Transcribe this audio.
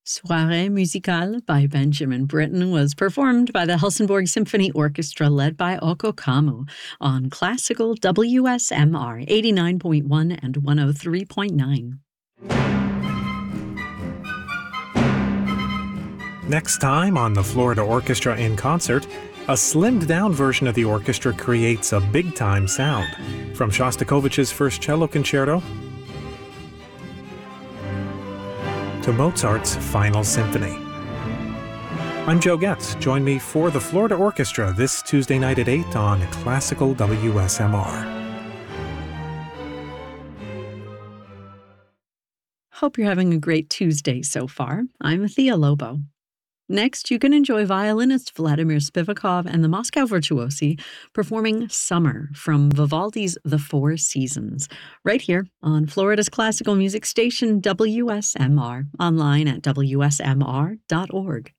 Soirée Musicale by Benjamin Britten was performed by the Helsingborg Symphony Orchestra led by Occo Kamu on classical WSMR 89.1 and 103.9. Next time on the Florida Orchestra in Concert, a slimmed-down version of the orchestra creates a big-time sound. From Shostakovich's First Cello Concerto to Mozart's Final Symphony. I'm Joe Getz. Join me for the Florida Orchestra this Tuesday night at 8 on Classical WSMR. Hope you're having a great Tuesday so far. I'm Thea Lobo. Next, you can enjoy violinist Vladimir Spivakov and the Moscow Virtuosi performing Summer from Vivaldi's The Four Seasons, right here on Florida's classical music station WSMR, online at wsmr.org.